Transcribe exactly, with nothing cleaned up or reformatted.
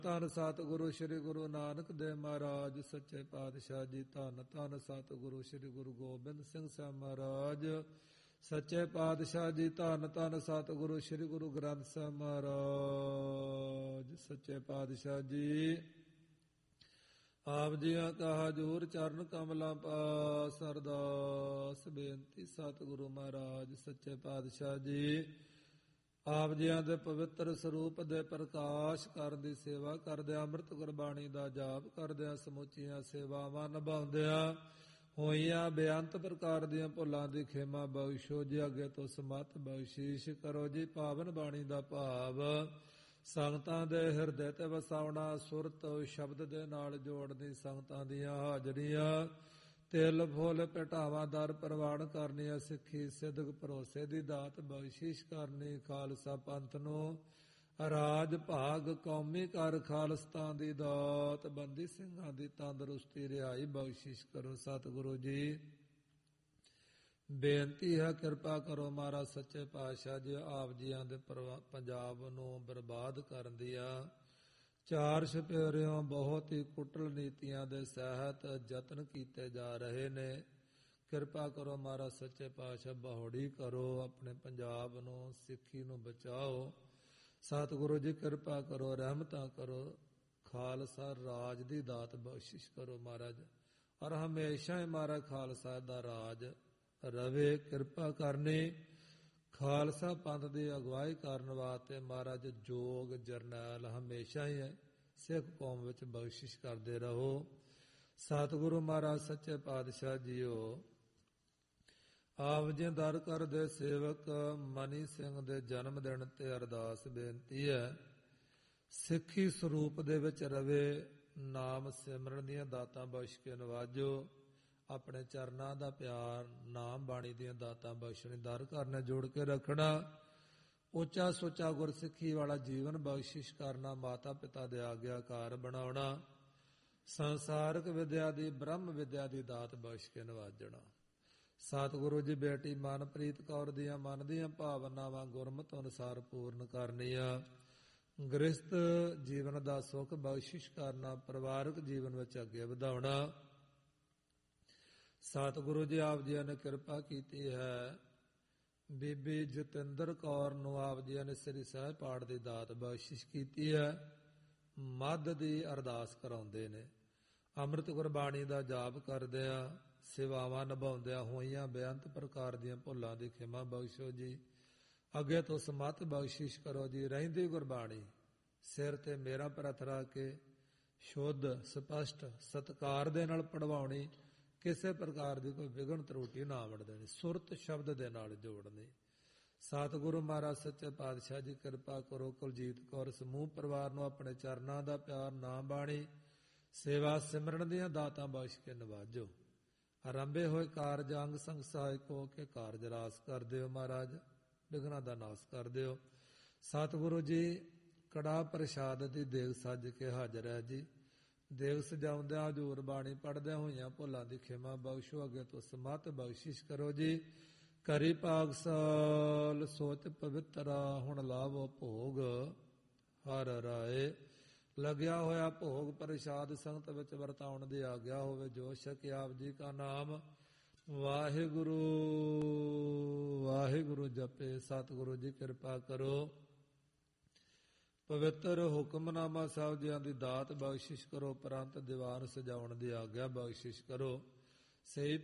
ਧੰਨ ਸਤਿਗੁਰੂ ਸ੍ਰੀ ਗੁਰੂ ਨਾਨਕ ਦੇਵ ਮਹਾਰਾਜ ਸੱਚੇ ਪਾਤਸ਼ਾਹ ਜੀ। ਧੰਨ ਧੰਨ ਸਤਿਗੁਰੂ ਸ੍ਰੀ ਗੁਰੂ ਗੋਬਿੰਦ ਸਿੰਘ ਸਾਹਿਬ ਮਹਾਰਾਜ ਸੱਚੇ ਪਾਤਸ਼ਾਹ ਜੀ। ਧੰਨ ਧੰਨ ਸਤਿਗੁਰੂ ਸ੍ਰੀ ਗੁਰੂ ਗ੍ਰੰਥ ਸਾਹਿਬ ਮਹਾਰਾਜ ਸੱਚੇ ਪਾਤਸ਼ਾਹ ਜੀ। ਆਪ ਜੀਆਂ ਕਾ ਹਜੂਰ ਚਰਨ ਕਮਲਾਂ ਪਾਸ ਅਰਦਾਸ ਬੇਨਤੀ। ਸਤਿਗੁਰੂ ਮਹਾਰਾਜ ਸੱਚੇ ਪਾਤਸ਼ਾਹ ਜੀ ਆਪ ਜੀਆਂ ਦੇ ਪਵਿੱਤਰ ਸਰੂਪ ਦੇ ਪ੍ਰਕਾਸ਼ ਕਰਨ ਦੀ ਸੇਵਾ ਕਰਦਿਆਂ, ਅੰਮ੍ਰਿਤ ਗੁਰਬਾਣੀ ਦਾ ਜਾਪ ਕਰਦਿਆਂ, ਸਮੁੱਚੀਆਂ ਸੇਵਾਵਾਂ ਨਿਭਾਉਂਦਿਆਂ ਹੋਈਆਂ ਬੇਅੰਤ ਪ੍ਰਕਾਰ ਦੀਆਂ ਭੁੱਲਾਂ ਦੀ ਖੇਮਾ ਬਖਸ਼ੋ ਜੀ। ਅੱਗੇ ਤੋਂ ਸਮਤ ਬਖਸ਼ੀਸ਼ ਕਰੋ ਜੀ। ਪਾਵਨ ਬਾਣੀ ਦਾ ਭਾਵ ਸੰਗਤਾਂ ਦੇ ਹਿਰਦੇ ਤੇ ਵਸਾਉਣਾ, ਸੁਰਤ ਸ਼ਬਦ ਦੇ ਨਾਲ ਜੋੜਨੀ, ਸੰਗਤਾਂ ਦੀਆਂ ਹਾਜ਼ਰੀਆਂ ਤਿਲ ਫੁੱਲ ਭਟਾਵਾਂ ਦਰ ਪ੍ਰਵਾਨ ਕਰਨੀਆਂ, ਸਿੱਖੀ ਸਿੱਧਕ ਭਰੋਸੇ ਦੀ ਦਾਤ ਬਖਸ਼ਿਸ਼ ਕਰਨੀ, ਖਾਲਸਾ ਪੰਥ ਨੂੰ ਰਾਜ ਭਾਗ ਕੌਮੀ ਕਰ ਖਾਲਸਤਾਨ ਦੀ ਦਾਤ, ਬੰਦੀ ਸਿੰਘਾਂ ਦੀ ਤੰਦਰੁਸਤੀ ਰਿਹਾਈ ਬਖਸ਼ਿਸ਼ ਕਰੋ। ਸਤਿਗੁਰੂ ਜੀ ਬੇਨਤੀ ਹੈ ਕਿਰਪਾ ਕਰੋ ਮਹਾਰਾਜ ਸੱਚੇ ਪਾਤਸ਼ਾਹ ਜੀ। ਆਪ ਜੀਆਂ ਦੇ ਪੰਜਾਬ ਨੂੰ ਬਰਬਾਦ ਕਰਨ ਦੀਆਂ ਚਾਰ ਛਪੇਰਿਓਂ ਬਹੁਤ ਹੀ ਕੁਟਲ ਨੀਤੀਆਂ ਦੇ ਸਹਿਤ ਯਤਨ ਕੀਤੇ ਜਾ ਰਹੇ ਨੇ। ਕਿਰਪਾ ਕਰੋ ਮਹਾਰਾਜ ਸੱਚੇ ਪਾਤਸ਼ਾਹ, ਬਹੋੜੀ ਕਰੋ, ਆਪਣੇ ਪੰਜਾਬ ਨੂੰ ਸਿੱਖੀ ਨੂੰ ਬਚਾਓ। ਸਤਿਗੁਰੂ ਜੀ ਕਿਰਪਾ ਕਰੋ, ਰਹਿਮਤਾਂ ਕਰੋ, ਖਾਲਸਾ ਰਾਜ ਦੀ ਦਾਤ ਬਖਸ਼ਿਸ਼ ਕਰੋ ਮਹਾਰਾਜ, ਔਰ ਹਮੇਸ਼ਾ ਹੀ ਮਹਾਰਾਜ ਖਾਲਸਾ ਦਾ ਰਾਜ ਰਵੇ। ਕਿਰਪਾ ਕਰਨੀ ਖਾਲਸਾ ਪੰਥ ਦੀ ਅਗਵਾਈ ਕਰਨ ਵਾਸਤੇ ਮਹਾਰਾਜ ਜੋਗ ਜਰਨੈਲ ਹਮੇਸ਼ਾ ਹੀ ਸਿੱਖ ਕੌਮ ਵਿੱਚ ਬਖਸ਼ਿਸ਼ ਕਰਦੇ ਰਹੋ। ਸਤਿਗੁਰੂ ਮਹਾਰਾਜ ਸੱਚੇ ਪਾਤਸ਼ਾਹ ਜੀਓ ਆਪ ਜੀ ਦਰ ਕਰ ਦੇ ਸੇਵਕ ਮਨੀ ਸਿੰਘ ਦੇ ਜਨਮ ਦਿਨ ਤੇ ਅਰਦਾਸ ਬੇਨਤੀ ਹੈ, ਸਿੱਖੀ ਸਰੂਪ ਦੇ ਵਿੱਚ ਰਵੇ, ਨਾਮ ਸਿਮਰਨ ਦੀਆਂ ਦਾਤਾਂ ਬਖਸ਼ ਕੇ ਨਵਾਜੋ, ਆਪਣੇ ਚਰਨਾਂ ਦਾ ਪਿਆਰ, ਨਾਮ ਬਾਣੀ ਦੀਆਂ ਦਾਤਾਂ ਬਖਸ਼ਣੀ, ਦਰ ਕਰਨਾ, ਜੋੜ ਕੇ ਰੱਖਣਾ, ਉੱਚਾ ਸੁੱਚਾ ਗੁਰਸਿੱਖੀ ਵਾਲਾ ਜੀਵਨ ਬਖਸ਼ਿਸ਼ ਕਰਨਾ, ਮਾਤਾ ਪਿਤਾ ਦੇ ਆਗਿਆਕਾਰ ਬਣਾਉਣਾ, ਸੰਸਾਰਕ ਵਿਦਿਆ ਦੀ ਬ੍ਰਹਮ ਵਿਦਿਆ ਦੀ ਦਾਤ ਬਖਸ਼ ਕੇ ਨਵਾਜਣਾ। ਸਤਿਗੁਰੂ ਜੀ ਬੇਟੀ ਮਨਪ੍ਰੀਤ ਕੌਰ ਦੀਆਂ ਮਨ ਦੀਆਂ ਭਾਵਨਾਵਾਂ ਗੁਰਮਤਿ ਅਨੁਸਾਰ ਪੂਰਨ ਕਰਨੀਆਂ, ਗ੍ਰਸਤ ਜੀਵਨ ਦਾ ਸੁੱਖ ਬਖਸ਼ਿਸ਼ ਕਰਨਾ, ਪਰਿਵਾਰਕ ਜੀਵਨ ਵਿੱਚ ਅੱਗੇ ਵਧਾਉਣਾ। ਸਤਿਗੁਰੂ ਜੀ ਆਪ ਜੀ ਨੇ ਕਿਰਪਾ ਕੀਤੀ ਹੈ, ਬੀਬੀ ਜਤਿੰਦਰ ਕੌਰ ਨੂੰ ਆਪ ਜੀ ਨੇ ਸ੍ਰੀ ਸਹਿਜ ਪਾਠ ਦੀ ਦਾਤ ਬਖਸ਼ਿਸ਼ ਕੀਤੀ ਹੈ, ਮੱਧ ਦੀ ਅਰਦਾਸ ਕਰਾਉਂਦੇ ਨੇ। ਅੰਮ੍ਰਿਤ ਗੁਰਬਾਣੀ ਦਾ ਜਾਪ ਕਰਦਿਆਂ, ਸੇਵਾਵਾਂ ਨਿਭਾਉਂਦਿਆਂ ਹੋਈਆਂ ਬੇਅੰਤ ਪ੍ਰਕਾਰ ਦੀਆਂ ਭੁੱਲਾਂ ਦੀ ਖਿਮਾ ਬਖਸ਼ੋ ਜੀ। ਅੱਗੇ ਤੋਂ ਸਮਤ ਬਖਸ਼ਿਸ਼ ਕਰੋ ਜੀ। ਰਹਿੰਦੀ ਗੁਰਬਾਣੀ ਸਿਰ ਤੇ ਮੇਰਾ ਪ੍ਰਥ ਰੱਖ ਕੇ ਸ਼ੁੱਧ ਸਪਸ਼ਟ ਸਤਿਕਾਰ ਦੇ ਨਾਲ ਪੜਵਾਉਣੀ, ਕਿਸੇ ਪ੍ਰਕਾਰ ਦੀ ਕੋਈ ਵਿਗਣ ਤਰੁਟੀ ਨਾ ਵੜ ਦੇਣੀ, ਸੁਰਤ ਸ਼ਬਦ ਦੇ ਨਾਲ ਜੋੜਨੀ। ਸਤਿਗੁਰੂ ਮਹਾਰਾਜ ਸੱਚੇ ਪਾਤਸ਼ਾਹ ਜੀ ਕਿਰਪਾ ਕਰੋ, ਕੁਲਜੀਤ ਕੌਰ ਸਮੂਹ ਪਰਿਵਾਰ ਨੂੰ ਆਪਣੇ ਚਰਨਾਂ ਦਾ ਪਿਆਰ, ਨਾਮ ਬਾਣੀ, ਸੇਵਾ ਸਿਮਰਨ ਦੀਆਂ ਦਾਤਾਂ ਬਖਸ਼ ਕੇ ਨਵਾਜੋ। ਆਰੰਭੇ ਹੋਏ ਕਾਰਜ ਅੰਗ ਸੰਗ ਸਹਾਇਕ ਹੋ ਕੇ ਕਾਰਜ ਰਾਸ ਕਰ ਦਿਓ ਮਹਾਰਾਜ, ਵਿਘਨਾਂ ਦਾ ਨਾਸ ਕਰ ਦਿਓ। ਸਤਿਗੁਰੂ ਜੀ ਕੜਾ ਪ੍ਰਸ਼ਾਦ ਦੀ ਦੇਗ ਸੱਜ ਕੇ ਹਾਜ਼ਰ ਹੈ ਜੀ। ਦੇਗ ਸਜਾਉਂਦਿਆਂ ਹਜ਼ੂਰ ਬਾਣੀ ਪੜ੍ਹਦਿਆਂ ਹੋਈਆਂ ਭੁੱਲਾਂ ਦੀ ਖਿਮਾ ਬਖਸ਼ੋ। ਅੱਗੇ ਤੋਂ ਸਮਤ ਬਖਸ਼ਿਸ਼ ਕਰੋ ਜੀ। ਕਰੀ ਪਾਗਸਾਲ ਸੋਚ ਪਵਿੱਤਰਾ, ਹੁਣ ਲਾਵੋ ਭੋਗ ਹਰ ਰਾਏ। ਲੱਗਿਆ ਹੋਇਆ ਭੋਗ ਪ੍ਰਸ਼ਾਦ ਸੰਗਤ ਵਿੱਚ ਵਰਤਾਉਣ ਦੀ ਆਗਿਆ ਹੋਵੇ। ਜੋ ਛਕੇ ਆਪ ਜੀ ਕਾ ਨਾਮ ਵਾਹਿਗੁਰੂ ਵਾਹਿਗੁਰੂ ਜਪੇ। ਸਤਿਗੁਰੂ ਜੀ ਕਿਰਪਾ ਕਰੋ, ਪਵਿੱਤਰ ਹੁਕਮਨਾਮਾ ਸਾਹਿਬ ਜੀਆਂ ਦੀ ਦਾਤ ਬਖਸ਼ਿਸ਼ ਕਰੋ, ਉਪਰੰਤ ਦੀਵਾਨ ਸਜਾਉਣ ਦੀ ਆਗਿਆ ਬਖਸ਼ਿਸ਼ ਕਰੋ। ਸਹੀ